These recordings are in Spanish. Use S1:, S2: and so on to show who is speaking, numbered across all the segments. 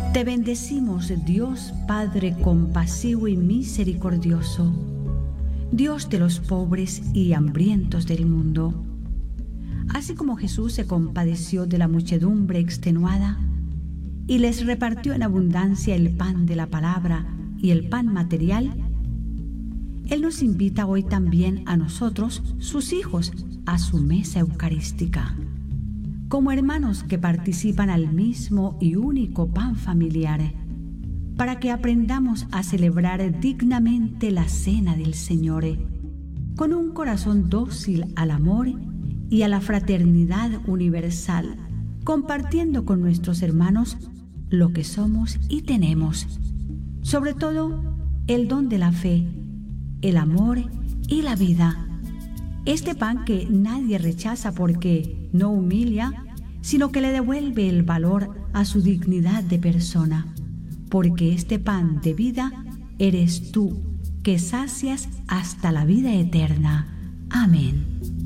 S1: Te bendecimos, Dios Padre compasivo y misericordioso, Dios de los pobres y hambrientos del mundo. Así como Jesús se compadeció de la muchedumbre extenuada y les repartió en abundancia el pan de la palabra y el pan material, Él nos invita hoy también a nosotros, sus hijos, a su mesa eucarística, como hermanos que participan al mismo y único pan familiar, para que aprendamos a celebrar dignamente la cena del Señor, con un corazón dócil al amor y a la fraternidad universal, compartiendo con nuestros hermanos lo que somos y tenemos, sobre todo el don de la fe, el amor y la vida. Este pan que nadie rechaza porque no humilla, sino que le devuelve el valor a su dignidad de persona, porque este pan de vida eres tú, que sacias hasta la vida eterna. Amén.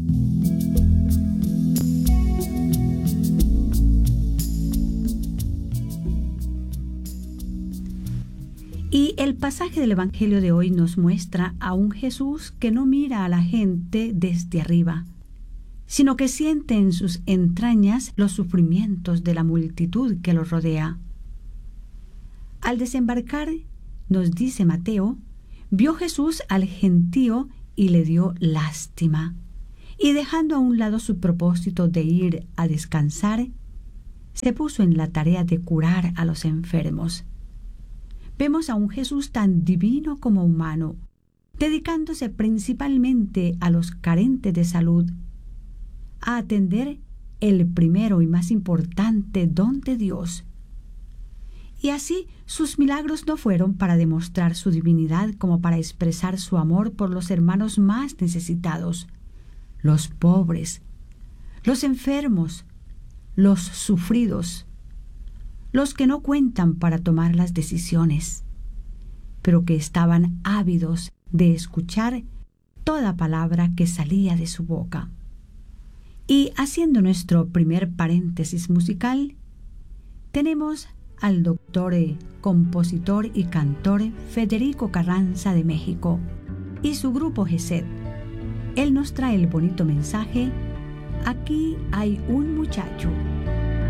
S1: Y el pasaje del Evangelio de hoy nos muestra a un Jesús que no mira a la gente desde arriba, sino que siente en sus entrañas los sufrimientos de la multitud que lo rodea. Al desembarcar, nos dice Mateo, vio Jesús al gentío y le dio lástima, y dejando a un lado su propósito de ir a descansar, se puso en la tarea de curar a los enfermos. Vemos a un Jesús tan divino como humano, dedicándose principalmente a los carentes de salud, a atender el primero y más importante don de Dios. Y así sus milagros no fueron para demostrar su divinidad, como para expresar su amor por los hermanos más necesitados, los pobres, los enfermos, los sufridos, los que no cuentan para tomar las decisiones, pero que estaban ávidos de escuchar toda palabra que salía de su boca. Y haciendo nuestro primer paréntesis musical, tenemos al doctor, compositor y cantor Federico Carranza de México y su grupo GESED. Él nos trae el bonito mensaje: aquí hay un muchacho.